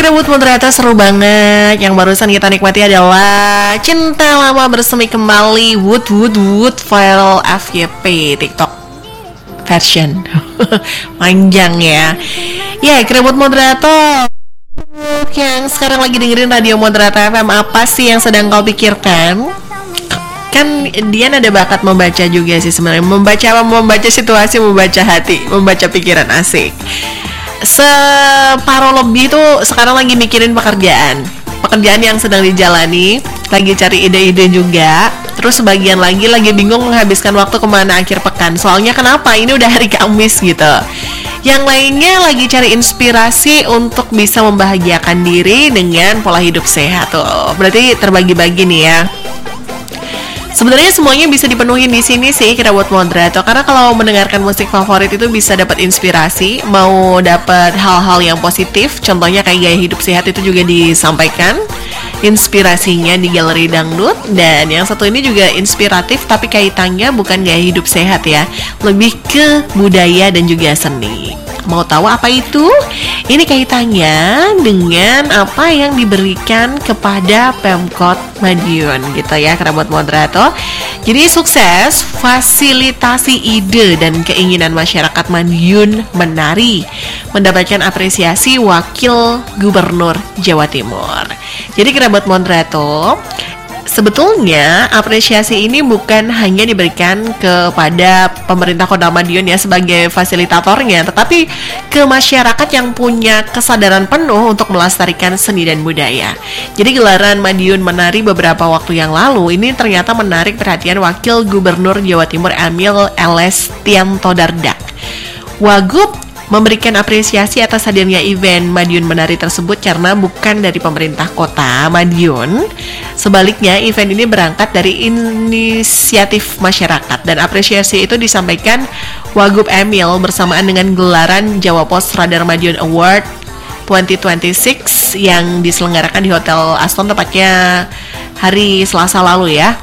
Krebut Moderator seru banget. Yang barusan kita nikmati adalah Cinta Lama Bersemi Kembali Wood Viral FYP TikTok version. Panjang ya. Ya, Krebut Moderator yang sekarang lagi dengerin Radio Moderator FM, apa sih yang sedang kau pikirkan? Kan Dian ada bakat membaca juga sih sebenarnya. Membaca situasi, membaca hati, membaca pikiran, asik. Separuh lebih tuh sekarang lagi mikirin pekerjaan yang sedang dijalani, lagi cari ide-ide juga. Terus sebagian lagi bingung menghabiskan waktu kemana akhir pekan. Soalnya kenapa? Ini udah hari Kamis gitu. Yang lainnya lagi cari inspirasi untuk bisa membahagiakan diri dengan pola hidup sehat tuh. Berarti terbagi-bagi nih ya. Sebenarnya semuanya bisa dipenuhi di sini sih kita buat moderator, karena kalau mendengarkan musik favorit itu bisa dapat inspirasi, mau dapat hal-hal yang positif, contohnya kayak gaya hidup sehat itu juga disampaikan inspirasinya di galeri dangdut. Dan yang satu ini juga inspiratif tapi kaitannya bukan gaya hidup sehat ya, lebih ke budaya dan juga seni. Mau tahu apa itu? Ini kaitannya dengan apa yang diberikan kepada Pemkot Madiun gitu ya, kerabat moderator. Jadi sukses fasilitasi ide dan keinginan masyarakat Madiun menari, mendapatkan apresiasi Wakil Gubernur Jawa Timur. Jadi kerabat moderator, sebetulnya apresiasi ini bukan hanya diberikan kepada pemerintah Kota Madiun ya sebagai fasilitatornya, tetapi ke masyarakat yang punya kesadaran penuh untuk melestarikan seni dan budaya. Jadi gelaran Madiun Menari beberapa waktu yang lalu ini ternyata menarik perhatian Wakil Gubernur Jawa Timur Emil Elestianto Dardak. Wagub memberikan apresiasi atas hadirnya event Madiun Menari tersebut karena bukan dari pemerintah kota Madiun. Sebaliknya, event ini berangkat dari inisiatif masyarakat, dan apresiasi itu disampaikan Wagub Emil bersamaan dengan gelaran Jawa Pos Radar Madiun Award 2026 yang diselenggarakan di Hotel Aston tepatnya hari Selasa lalu ya.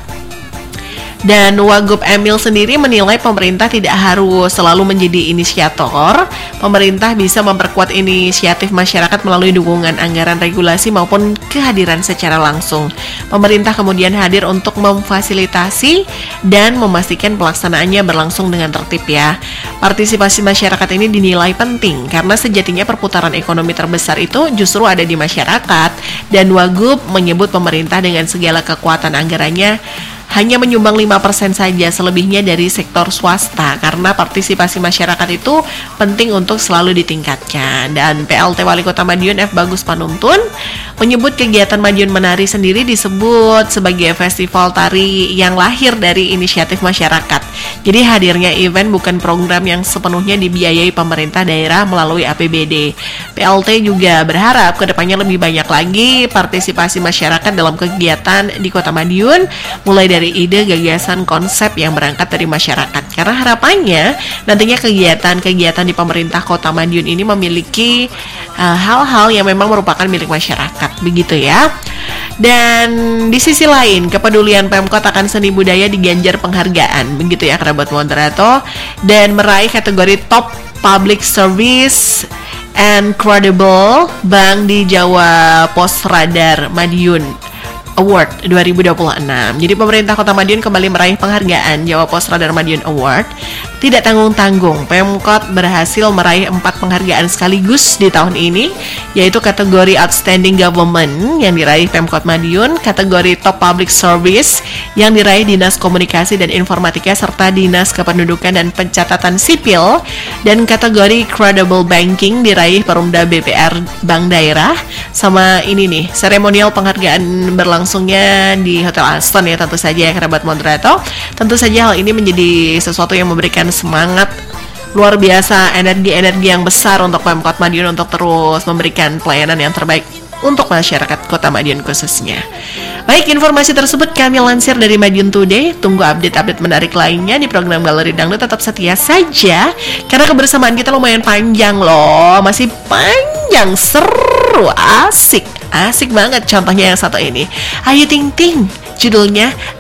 Dan Wagub Emil sendiri menilai pemerintah tidak harus selalu menjadi inisiator. Pemerintah bisa memperkuat inisiatif masyarakat melalui dukungan anggaran, regulasi maupun kehadiran secara langsung. Pemerintah kemudian hadir untuk memfasilitasi dan memastikan pelaksanaannya berlangsung dengan tertib ya. Partisipasi masyarakat ini dinilai penting karena sejatinya perputaran ekonomi terbesar itu justru ada di masyarakat, dan Wagub menyebut pemerintah dengan segala kekuatan anggarannya hanya menyumbang 5% saja, selebihnya dari sektor swasta, karena partisipasi masyarakat itu penting untuk selalu ditingkatkan. Dan PLT Wali Kota Madiun F. Bagus Panuntun menyebut kegiatan Madiun Menari sendiri disebut sebagai festival tari yang lahir dari inisiatif masyarakat. Jadi hadirnya event bukan program yang sepenuhnya dibiayai pemerintah daerah melalui APBD. PLT juga berharap kedepannya lebih banyak lagi partisipasi masyarakat dalam kegiatan di Kota Madiun, mulai dari ide, gagasan, konsep yang berangkat dari masyarakat. Karena harapannya nantinya kegiatan-kegiatan di pemerintah Kota Madiun ini memiliki hal-hal yang memang merupakan milik masyarakat, begitu ya. Dan di sisi lain, kepedulian Pemkot akan seni budaya diganjar penghargaan, begitu ya kerabat moderator, dan meraih kategori Top Public Service and Credible Bank di Jawa Pos Radar Madiun Award 2026. Jadi pemerintah Kota Madiun kembali meraih penghargaan Jawa Pos Radar Madiun Award. Tidak tanggung-tanggung, Pemkot berhasil meraih 4 penghargaan sekaligus di tahun ini, yaitu kategori Outstanding Government yang diraih Pemkot Madiun, kategori Top Public Service yang diraih Dinas Komunikasi dan Informatika serta Dinas Kependudukan dan Pencatatan Sipil, dan kategori Credible Banking diraih Perumda BPR Bank Daerah. Sama ini nih, seremonial penghargaan berlangsungnya di Hotel Aston ya, tentu saja ya kerabat moderator. Tentu saja hal ini menjadi sesuatu yang memberikan semangat luar biasa, energi yang besar untuk Pemkot Madiun untuk terus memberikan pelayanan yang terbaik untuk masyarakat Kota Madiun khususnya. Baik, informasi tersebut kami lansir dari Madiun Today. Tunggu update-update menarik lainnya di program Galeri Dangdut. Tetap setia saja karena kebersamaan kita lumayan panjang loh, masih panjang, seru, asik banget. Contohnya yang satu ini, Ayu Ting Ting, judulnya